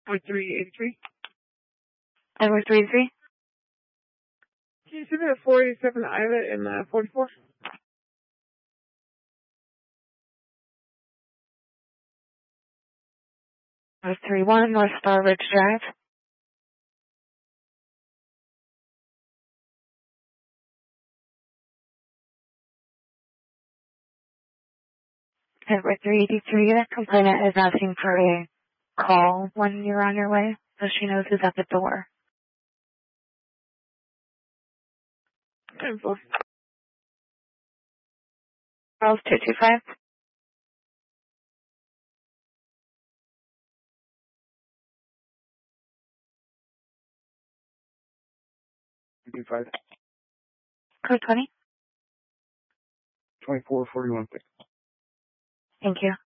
383. Edward 33. Can you send me a 487 Islet in 44? North 31, North Star Ridge Drive. Edward 383, that complainant is asking for a call when you're on your way, so she knows who's at the door. 10-4. Charles 225. Code 20. 2441. Thank you.